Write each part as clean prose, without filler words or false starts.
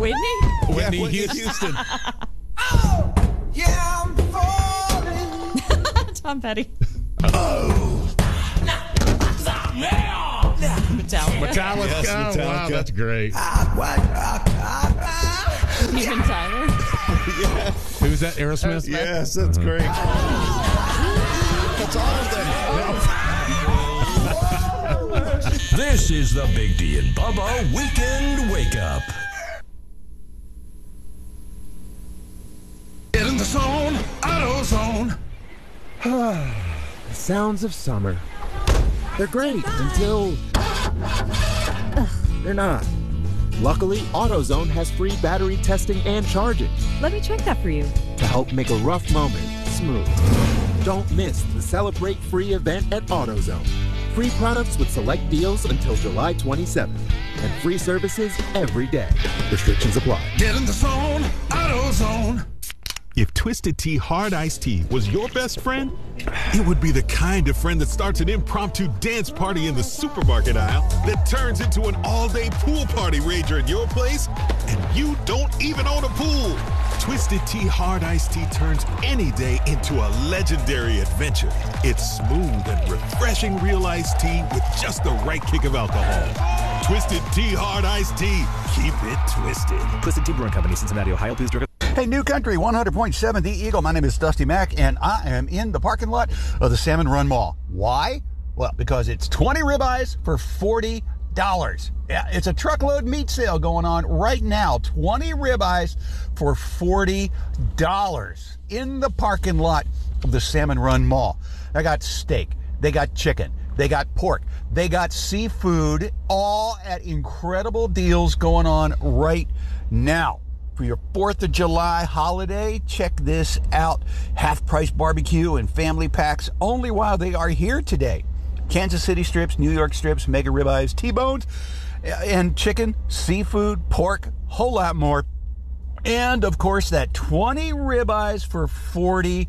Whitney Houston. Oh, yeah, I'm falling. Tom Petty. Metallica. Yes, Metallica. Wow, that's great. Steven Tyler. Who's that? Aerosmith? Yes, that's great. That's all of them. This is the Big D and Bubba Weekend Wake Up. Get in the zone, AutoZone. The sounds of summer. They're great until they're not. Luckily, AutoZone has free battery testing and charging Let me check that for you. to help make a rough moment smooth. Don't miss the Celebrate Free event at AutoZone. Free products with select deals until July 27th. And free services every day. Restrictions apply. Get in the zone, AutoZone. If Twisted Tea Hard Iced Tea was your best friend, it would be the kind of friend that starts an impromptu dance party in the supermarket aisle that turns into an all-day pool party rager at your place, and you don't even own a pool. Twisted Tea Hard Iced Tea turns any day into a legendary adventure. It's smooth and refreshing real iced tea with just the right kick of alcohol. Twisted Tea Hard Iced Tea. Keep it twisted. Twisted Tea Brewing Company, Cincinnati, Ohio. Please drink it. Hey, New Country 100.7 The Eagle. My name is Dusty Mack, and I am in the parking lot of the Salmon Run Mall. Why? Well, because it's 20 ribeyes for $40. Yeah, it's a truckload meat sale going on right now. 20 ribeyes for $40 in the parking lot of the Salmon Run Mall. I got steak. They got chicken. They got pork. They got seafood, all at incredible deals going on right now. For your 4th of July holiday, check this out. Half-price barbecue and family packs only while they are here today. Kansas City strips, New York strips, mega ribeyes, T-bones, and chicken, seafood, pork, whole lot more. And, of course, that 20 ribeyes for $40.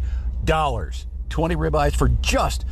20 ribeyes for just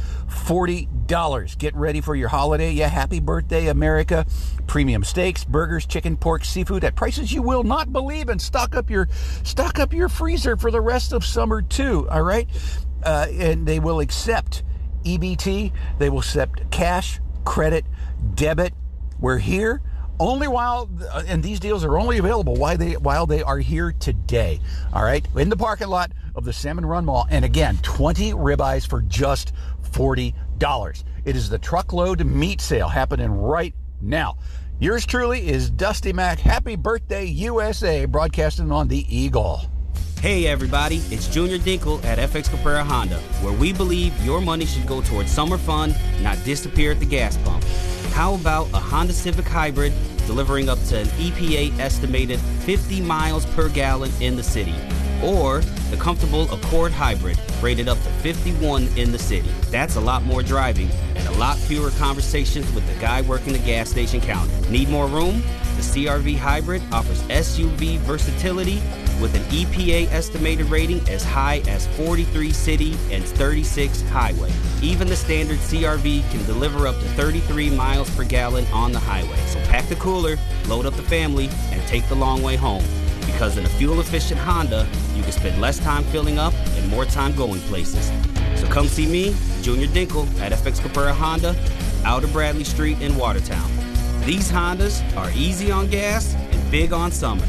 $40. Get ready for your holiday. Yeah, happy birthday, America. Premium steaks, burgers, chicken, pork, seafood at prices you will not believe, and stock up your freezer for the rest of summer too. All right, and they will accept EBT. They will accept cash, credit, debit. We're here only while, and these deals are only available while they are here today. All right, in the parking lot of the Salmon Run Mall. And again, 20 ribeyes for just $40. It is the truckload meat sale happening right now. Yours truly is Dusty Mack. Happy birthday, USA, broadcasting on the Eagle. Hey everybody, it's Junior Dinkle at FX Caprera Honda, where we believe your money should go towards summer fun, not disappear at the gas pump. How about a Honda Civic Hybrid delivering up to an EPA estimated 50 miles per gallon in the city? Or the comfortable Accord Hybrid, rated up to 51 in the city. That's a lot more driving and a lot fewer conversations with the guy working the gas station counter. Need more room? The CR-V Hybrid offers SUV versatility with an EPA estimated rating as high as 43 city and 36 highway. Even the standard CR-V can deliver up to 33 miles per gallon on the highway. So pack the cooler, load up the family, and take the long way home. Because in a fuel-efficient Honda, you can spend less time filling up and more time going places. So come see me, Junior Dinkle, at FX Caprera Honda, out of Bradley Street in Watertown. These Hondas are easy on gas and big on summer.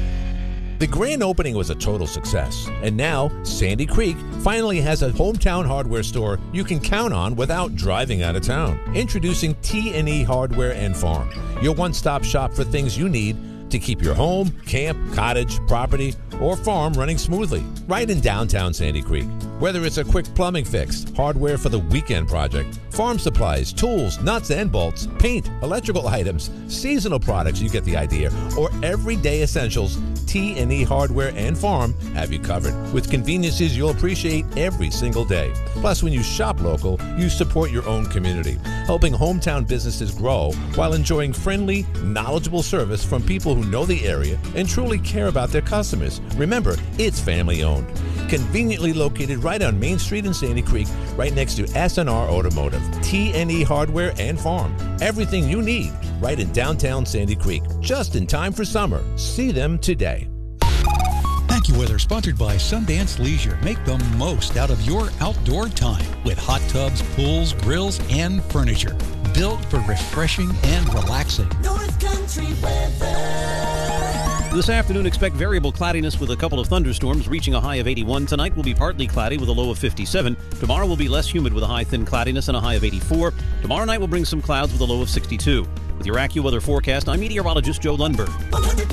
The grand opening was a total success, and now Sandy Creek finally has a hometown hardware store you can count on without driving out of town. Introducing T&E Hardware and Farm, your one-stop shop for things you need to keep your home, camp, cottage, property, or farm running smoothly. Right in downtown Sandy Creek. Whether it's a quick plumbing fix, hardware for the weekend project, farm supplies, tools, nuts and bolts, paint, electrical items, seasonal products, you get the idea, or everyday essentials, T&E Hardware and Farm have you covered with conveniences you'll appreciate every single day. Plus, when you shop local, you support your own community, helping hometown businesses grow while enjoying friendly, knowledgeable service from people who know the area and truly care about their customers. Remember, it's family owned. Conveniently located right on Main Street in Sandy Creek, right next to SNR Automotive, T&E Hardware and Farm. Everything you need right in downtown Sandy Creek, just in time for summer. See them today. AccuWeather, sponsored by Sundance Leisure. Make the most out of your outdoor time with hot tubs, pools, grills, and furniture. Built for refreshing and relaxing. North Country weather. This afternoon, expect variable cloudiness with a couple of thunderstorms reaching a high of 81. Tonight will be partly cloudy with a low of 57. Tomorrow will be less humid with a high thin cloudiness and a high of 84. Tomorrow night will bring some clouds with a low of 62. With your AccuWeather forecast, I'm meteorologist Joe Lundberg.